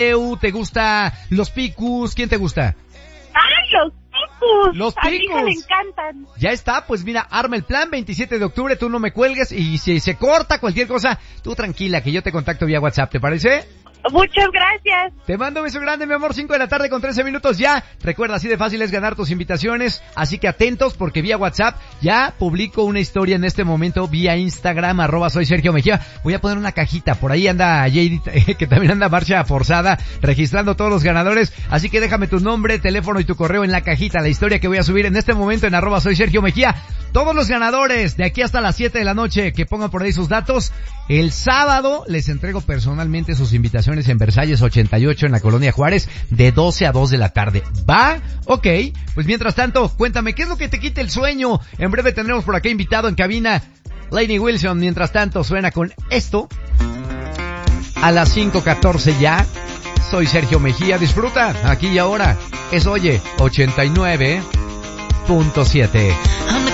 ¿Te gusta los picus? ¿Quién te gusta? ¡Ay, los picus! Los A mi hija picus. le encantan. Ya está, pues mira, arma el plan, 27 de octubre, tú no me cuelgues y si se corta cualquier cosa, tú tranquila que yo te contacto vía WhatsApp, ¿te parece? Muchas gracias. Te mando un beso grande, mi amor, 5 de la tarde con 13 minutos ya. Recuerda, así de fácil es ganar tus invitaciones, así que atentos porque vía WhatsApp ya publico una historia en este momento vía Instagram, @soy Sergio Mejía. Voy a poner una cajita, por ahí anda Jadit, que también anda marcha forzada, registrando todos los ganadores, así que déjame tu nombre, teléfono y tu correo en la cajita, la historia que voy a subir en este momento en @soy Sergio Mejía. Todos los ganadores de aquí hasta las 7 de la noche que pongan por ahí sus datos, el sábado les entrego personalmente sus invitaciones en Versalles 88 en la Colonia Juárez de 12 a 2 de la tarde. ¿Va? Ok. Pues mientras tanto, cuéntame, ¿qué es lo que te quita el sueño? En breve tendremos por acá invitado en cabina Lainey Wilson. Mientras tanto, suena con esto. A las 5:14 ya. Soy Sergio Mejía. Disfruta aquí y ahora. Es Oye 89.7.